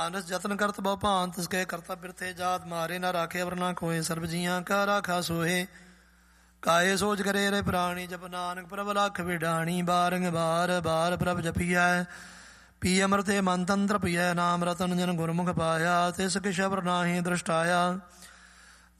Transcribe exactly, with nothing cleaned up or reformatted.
ਆਨਸ ਜਤਨ ਕਰਤ ਬਹੁ ਭਾਂਤ ਤਿਸ ਕੈ ਕਰਤਾ ਬਿਰਥੇ ਜਾਤ ਮਾਰੇ ਨਾ ਰਾਖੇ ਅਵਰ ਨਾ ਕੋਏ ਸਰਬ ਜੀਆਂ ਕਾ ਰਾਖਾ ਸੋਹੇ ਕਾਏ ਸੋਚ ਕਰੇ ਰੇ ਪ੍ਰਾਣੀ ਜਪ ਨਾਨਕ ਪ੍ਰਭ ਲਖ ਵਿਡਾਣੀ ਬਾਰੰਗ ਬਾਰ ਬਾਰ ਪ੍ਰਭ ਜਪੀਐ ਪੀ ਅਮਰਤੇ ਮਨ ਤੰਤਰ ਪੀਐ ਨਾਮ ਰਤਨ ਜਨ ਗੁਰਮੁਖ ਪਾਇਆ ਤਿਸ ਕਿਛ ਅਵਰ ਨਾਹੀ ਦ੍ਰਿਸ਼ਟਾਇਆ